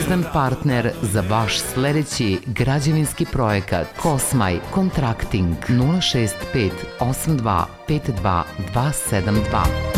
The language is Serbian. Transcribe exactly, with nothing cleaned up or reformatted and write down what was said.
nezavistan partner za vaš sledeći građevinski projekat. Kosmaj Kontrakting nula šest pet osam dva pet dva dva sedam dva.